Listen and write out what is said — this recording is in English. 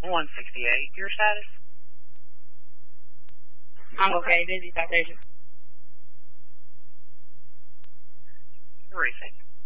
168. Your status? I'm okay. Busy citation. Briefing.